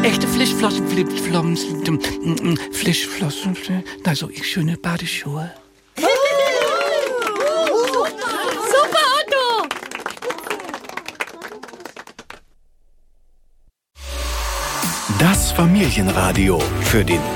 Echte Fischflossen, Fischflossen, also ich schöne Badeschuhe. Super, Otto! Das Familienradio für den